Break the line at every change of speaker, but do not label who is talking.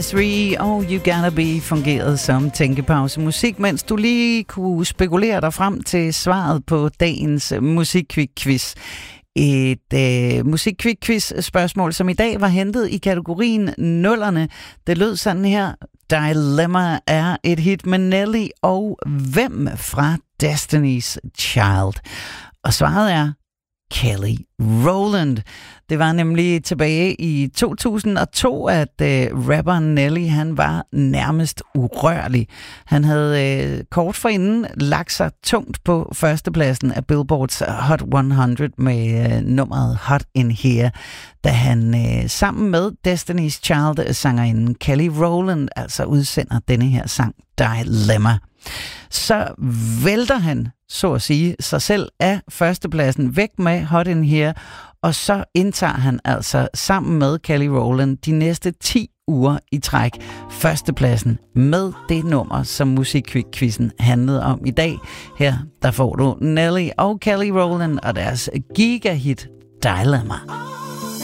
3 og You Gotta Be fungerede som tænkepause musik, mens du lige kunne spekulere dig frem til svaret på dagens musikquiz. Et musikquiz-spørgsmål, som i dag var hentet i kategorien nullerne. Det lød sådan her. Dilemma er et hit med Nelly og hvem fra Destiny's Child? Og svaret er Kelly Rowland. Det var nemlig tilbage i 2002, at rapperen Nelly, han var nærmest urørlig. Han havde kort forinden lagt sig tungt på førstepladsen af Billboards Hot 100 med nummeret Hot in Here, da han sammen med Destiny's Child-sangerinden Kelly Rowland altså udsender denne her sang Dilemma. Så vælter han, så at sige, sig selv af førstepladsen væk med Hot in Here, og så indtager han altså sammen med Kelly Rowland de næste 10 uger i træk førstepladsen med det nummer, som musikquizzen handlede om i dag. Her der får du Nelly og Kelly Rowland og deres gigahit Dilemma.